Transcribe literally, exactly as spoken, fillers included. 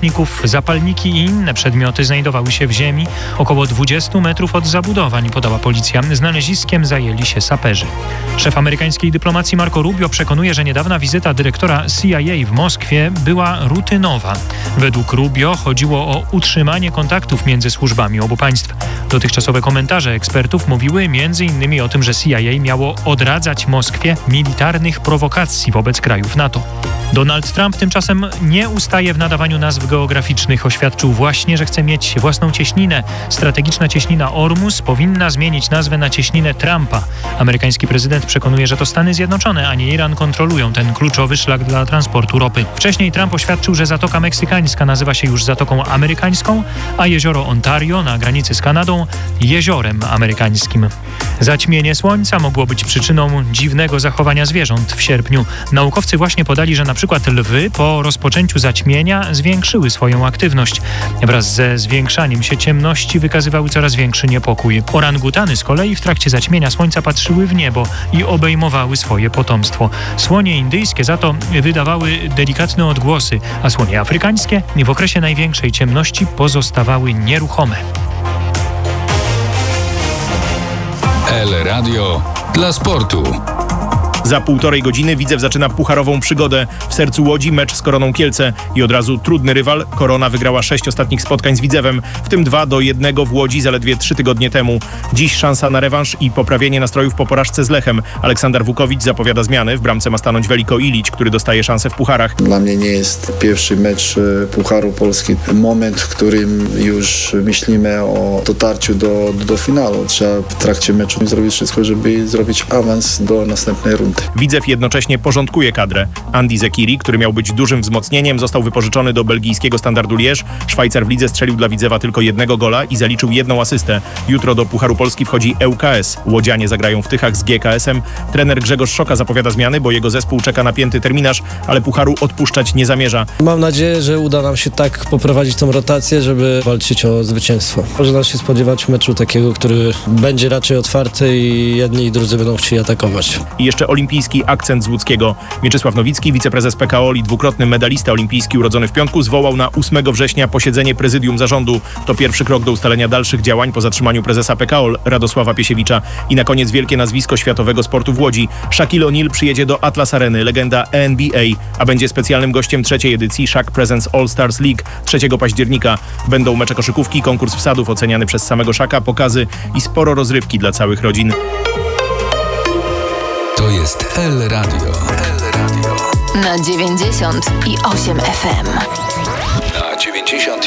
pirotechników. Zapalniki i inne przedmioty znajdowały się w ziemi około dwudziestu metrów od zabudowań, podała policja. Znaleziskiem zajęli się saperzy. Szef amerykańskiej dyplomacji Marco Rubio przekonuje, że niedawna wizyta dyrektora C I A w Moskwie była rutynowa. Według Rubio chodziło o utrzymanie kontaktów między służbami obu państw. Dotychczasowe komentarze ekspertów mówiły między innymi o tym, że C I A miało odradzać Moskwie militarnych prowokacji wobec krajów NATO. Donald Trump tymczasem nie ustaje w nadawaniu nazw geograficznych. Oświadczył właśnie, że chce mieć własną cieśninę. Strategiczna cieśnina Ormus powinna zmienić nazwę na cieśninę Trumpa. Amerykański prezydent przekonuje, że to Stany Zjednoczone, a nie Iran kontrolują ten kluczowy szlak dla transportu ropy. Wcześniej Trump oświadczył, że Zatoka Meksykańska nazywa się już Zatoką Amerykańską, a jezioro Ontario na granicy z Kanadą Jeziorem Amerykańskim. Zaćmienie słońca mogło być przyczyną dziwnego zachowania zwierząt w sierpniu. Naukowcy właśnie podali, że na przykład lwy po rozpoczęciu zaćmienia zwiększyły swoją aktywność. Wraz ze zwiększaniem się ciemności wykazywały coraz większy niepokój. Orangutany z kolei w trakcie zaćmienia słońca patrzyły w niebo i obejmowały swoje potomstwo. Słonie indyjskie za to wydawały delikatne odgłosy, a słonie afrykańskie w okresie największej ciemności pozostawały nieruchome. El Radio dla sportu. Za półtorej godziny Widzew zaczyna pucharową przygodę. W sercu Łodzi mecz z Koroną Kielce i od razu trudny rywal. Korona wygrała sześć ostatnich spotkań z Widzewem, w tym dwa do jednego w Łodzi zaledwie trzy tygodnie temu. Dziś szansa na rewanż i poprawienie nastrojów po porażce z Lechem. Aleksander Wukowicz zapowiada zmiany. W bramce ma stanąć Veliko Ilić, który dostaje szansę w pucharach. Dla mnie nie jest pierwszy mecz Pucharu Polski. Moment, w którym już myślimy o dotarciu do, do finału. Trzeba w trakcie meczu zrobić wszystko, żeby zrobić awans do następnej rundy. Widzew jednocześnie porządkuje kadrę. Andy Zekiri, który miał być dużym wzmocnieniem, został wypożyczony do belgijskiego Standardu Liège. Szwajcar w lidze strzelił dla Widzewa tylko jednego gola i zaliczył jedną asystę. Jutro do Pucharu Polski wchodzi E U K S. Łodzianie zagrają w Tychach z G K S em. Trener Grzegorz Szoka zapowiada zmiany, bo jego zespół czeka na pięty terminarz, ale Pucharu odpuszczać nie zamierza. Mam nadzieję, że uda nam się tak poprowadzić tą rotację, żeby walczyć o zwycięstwo. Można się spodziewać meczu takiego, który będzie raczej otwarty i jedni i drudzy będą chcieli atakować. I jeszcze olimpijski akcent z łódzkiego. Mieczysław Nowicki, wiceprezes P K O L i dwukrotny medalista olimpijski urodzony w piątku, zwołał na ósmego września posiedzenie prezydium zarządu. To pierwszy krok do ustalenia dalszych działań po zatrzymaniu prezesa P K O L Radosława Piesiewicza. I na koniec wielkie nazwisko światowego sportu w Łodzi. Shaquille O'Neal przyjedzie do Atlas Areny, legenda E N B A, a będzie specjalnym gościem trzeciej edycji Shaq Presents All Stars League trzeciego października. Będą mecze koszykówki, konkurs wsadów oceniany przez samego Shaka, pokazy i sporo rozrywki dla całych rodzin. To jest El Radio. El Radio. Na dziewięćdziesiąt i osiem F M. Na dziewięćdziesiąt